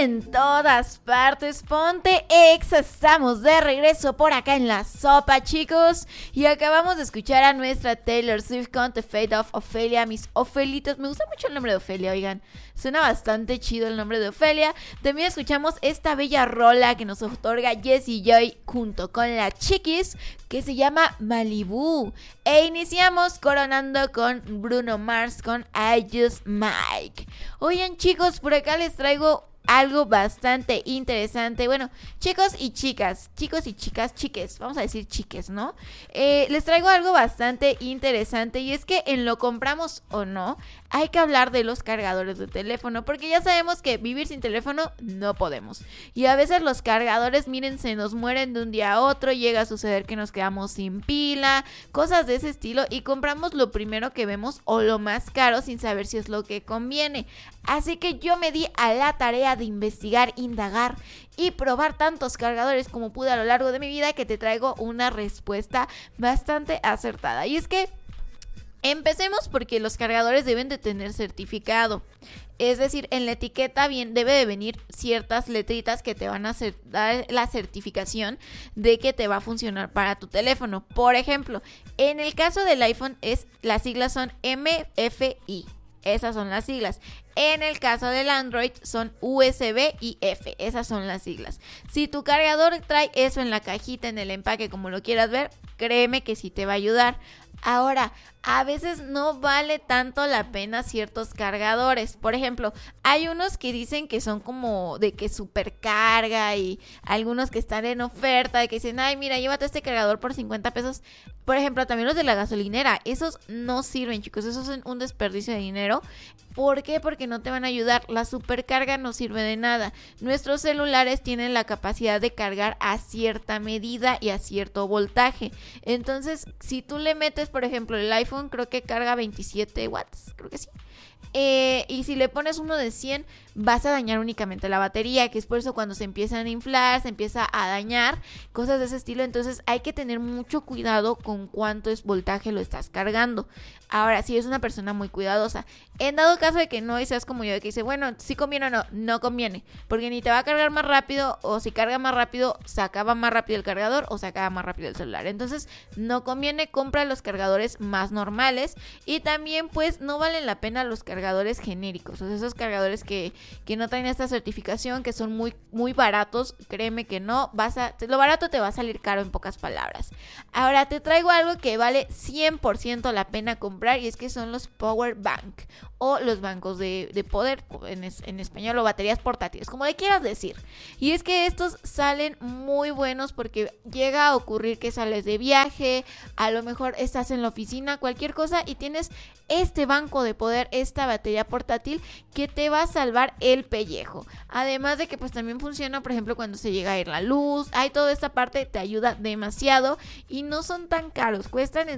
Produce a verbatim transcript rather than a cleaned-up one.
en todas partes, ponte exa, estamos de regreso por acá en La Sopa, chicos. Y acabamos de escuchar a nuestra Taylor Swift con The Fate of Ophelia, mis Ofelitos. Me gusta mucho el nombre de Ofelia, oigan, suena bastante chido el nombre de Ofelia. También escuchamos esta bella rola que nos otorga Jessie Joy junto con la Chiquis, que se llama Malibu. E iniciamos coronando con Bruno Mars con I Just Mike. Oigan, chicos, por acá les traigo algo bastante interesante. Bueno, chicos y chicas, chicos y chicas, chiques, vamos a decir chiques, ¿no? Eh, les traigo algo bastante interesante, y es que en lo compramos o no, hay que hablar de los cargadores de teléfono, porque ya sabemos que vivir sin teléfono no podemos. Y a veces los cargadores, miren, se nos mueren de un día a otro, llega a suceder que nos quedamos sin pila, cosas de ese estilo, y compramos lo primero que vemos o lo más caro sin saber si es lo que conviene. Así que yo me di a la tarea de investigar, indagar y probar tantos cargadores como pude a lo largo de mi vida, que te traigo una respuesta bastante acertada. Y es que empecemos porque los cargadores deben de tener certificado. Es decir, en la etiqueta bien debe de venir ciertas letritas que te van a hacer, dar la certificación de que te va a funcionar para tu teléfono. Por ejemplo, en el caso del iPhone es, las siglas son M F I. Esas son las siglas. En el caso del Android son U S B y F. Esas son las siglas. Si tu cargador trae eso en la cajita, en el empaque, como lo quieras ver, créeme que sí te va a ayudar. Ahora, a veces no vale tanto la pena ciertos cargadores. Por ejemplo, hay unos que dicen que son como de que supercarga, y algunos que están en oferta, de que dicen, ay, mira, llévate este cargador por cincuenta pesos. Por ejemplo, también los de la gasolinera, esos no sirven, chicos, esos son un desperdicio de dinero. ¿Por qué? Porque no te van a ayudar. La supercarga no sirve de nada. Nuestros celulares tienen la capacidad de cargar a cierta medida y a cierto voltaje. Entonces, si tú le metes, por ejemplo, el iPhone, creo que carga veintisiete watts, creo que sí. Eh, y si le pones uno de cien, vas a dañar únicamente la batería, que es por eso cuando se empiezan a inflar, se empieza a dañar, cosas de ese estilo. Entonces hay que tener mucho cuidado con cuánto es voltaje lo estás cargando. Ahora, si eres una persona muy cuidadosa, en dado caso de que no, y seas como yo, de que dice, bueno, si conviene o no, no conviene, porque ni te va a cargar más rápido, o si carga más rápido, se acaba más rápido el cargador, o se acaba más rápido el celular. Entonces no conviene, compra los cargadores más normales. Y también, pues, no valen la pena los cargadores genéricos, o sea, esos cargadores que, que no traen esta certificación, que son muy, muy baratos. Créeme que no, vas a, lo barato te va a salir caro, en pocas palabras. Ahora te traigo algo que vale cien por ciento la pena comprar, y es que son los power bank, o los bancos de, de poder en, es, en español, o baterías portátiles, como le quieras decir. Y es que estos salen muy buenos, porque llega a ocurrir que sales de viaje, a lo mejor estás en la oficina, cualquier cosa, y tienes este banco de poder, esta batería portátil, que te va a salvar el pellejo. Además de que pues también funciona, por ejemplo, cuando se llega a ir la luz. Hay toda esta parte, te ayuda demasiado, y no son tan caros, cuestan